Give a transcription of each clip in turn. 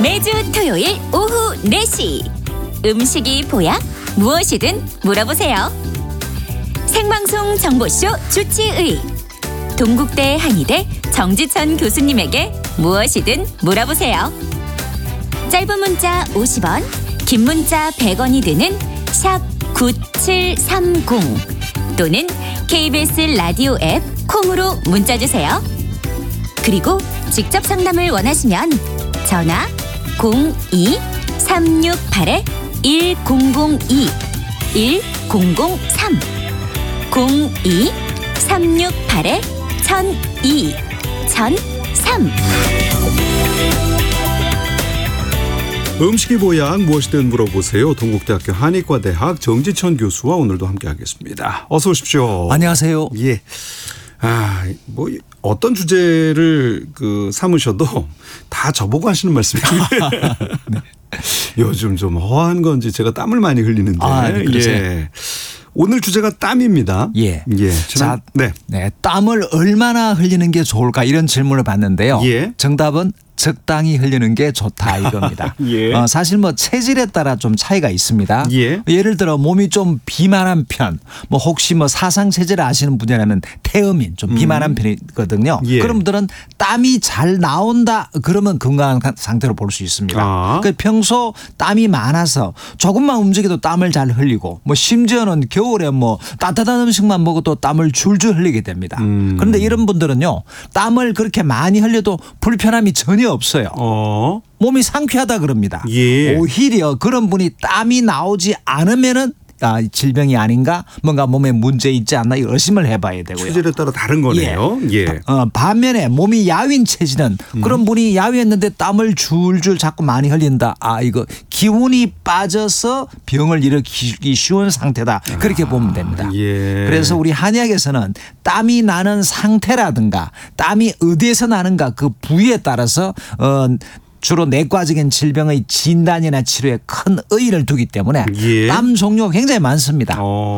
매주 토요일 오후 4시 음식이 보약 무엇이든 물어보세요. 생방송 정보쇼 주치의 동국대 한의대 정지천 교수님에게 무엇이든 물어보세요. 짧은 문자 50원, 긴 문자 100원이 드는 샵 9730 또는 KBS 라디오 앱 콩으로 문자 주세요. 그리고 직접 상담을 원하시면 전화 02-368-1002 1003 02-368-1002 1003. 음식이 보약 무엇이든 물어보세요. 동국대학교 한의과대학 정지천 교수와 오늘도 함께하겠습니다. 어서 오십시오. 안녕하세요. 예. 어떤 주제를 삼으셔도 다 저보고 하시는 말씀이에요. 네. 요즘 좀 허한 건지 제가 땀을 많이 흘리는데. 네, 예. 오늘 주제가 땀입니다. 예. 자, 네. 땀을 얼마나 흘리는 게 좋을까 이런 질문을 받는데요. 예. 정답은 적당히 흘리는 게 좋다 이겁니다. 예. 사실 체질에 따라 좀 차이가 있습니다. 예. 예를 들어 몸이 좀 비만한 편, 혹시 사상 체질을 아시는 분이라면 태음인 좀 비만한 편이거든요. 예. 그런 분들은 땀이 잘 나온다 그러면 건강한 상태로 볼 수 있습니다. 평소 땀이 많아서 조금만 움직여도 땀을 잘 흘리고 심지어는 겨울에 따뜻한 음식만 먹어도 땀을 줄줄 흘리게 됩니다. 그런데 이런 분들은요 땀을 그렇게 많이 흘려도 불편함이 전혀 없어요. 몸이 상쾌하다 그럽니다. 예. 오히려 그런 분이 땀이 나오지 않으면은 질병이 아닌가 뭔가 몸에 문제 있지 않나 의심을 해봐야 되고요. 체질에 따라 다른 거네요. 예. 반면에 몸이 야윈 체질은 그런 분이 야위했는데 땀을 줄줄 자꾸 많이 흘린다. 이거 기운이 빠져서 병을 일으키기 쉬운 상태다. 그렇게 보면 됩니다. 예. 그래서 우리 한의학에서는 땀이 나는 상태라든가 땀이 어디에서 나는가 그 부위에 따라서 주로 내과적인 질병의 진단이나 치료에 큰 의의를 두기 때문에 예. 땀 종류가 굉장히 많습니다.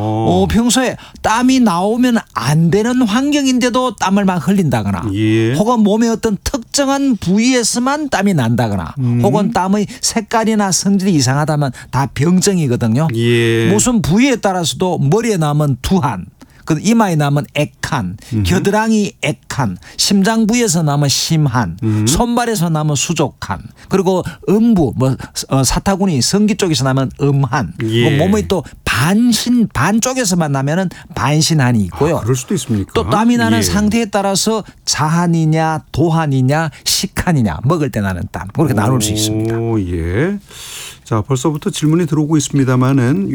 평소에 땀이 나오면 안 되는 환경인데도 땀을 막 흘린다거나 예. 혹은 몸의 어떤 특정한 부위에서만 땀이 난다거나 혹은 땀의 색깔이나 성질이 이상하다면 다 병증이거든요. 예. 무슨 부위에 따라서도 머리에 나면 두한, 이마에 나면 액한, 겨드랑이 액한, 심장 부위에서 나면 심한, 손발에서 나면 수족한, 그리고 음부 사타구니 성기 쪽에서 나면 음한, 예. 몸의 또 반 쪽에서만 나면은 반신한이 있고요. 그럴 수도 있습니까? 또 땀이 나는 예. 상태에 따라서 자한이냐 도한이냐 식한이냐 먹을 때 나는 땀 그렇게 나눌 수 있습니다. 예. 자, 벌써부터 질문이 들어오고 있습니다만은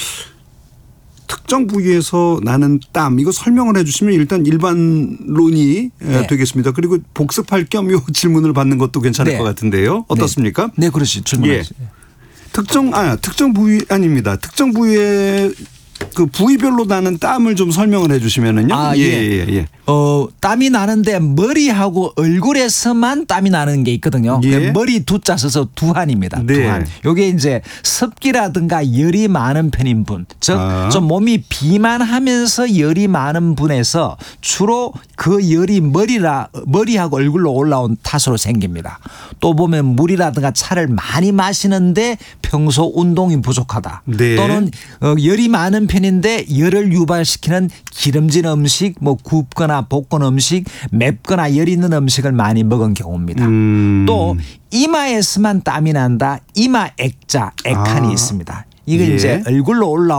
특정 부위에서 나는 땀 이거 설명을 해 주시면 일단 일반론이 되겠습니다. 그리고 복습할 겸 이 질문을 받는 것도 괜찮을 것 같은데요. 어떻습니까? 네, 그렇지. 질문하세요. 예. 특정 부위 아닙니다. 특정 부위에 부위별로 나는 땀을 좀 설명을 해 주시면은요. 예. 땀이 나는데 머리하고 얼굴에서만 땀이 나는 게 있거든요. 예. 머리 두자 써서 두한입니다. 네. 두한. 요게 이제 습기라든가 열이 많은 편인 분, 즉 좀 몸이 비만하면서 열이 많은 분에서 주로 그 열이 머리하고 얼굴로 올라온 탓으로 생깁니다. 또 보면 물이라든가 차를 많이 마시는데 평소 운동이 부족하다. 네. 또는 열이 많은 편인데 열을 유발시키는 기름진 음식, 굽거나 볶은 음식, 맵거나 열 있는 음식을 많이 먹은 경우입니다. 또 이마에서만 땀이 난다. 이마 액자, 액한이 있습니다. 이게 예. 이제 얼굴로 올라온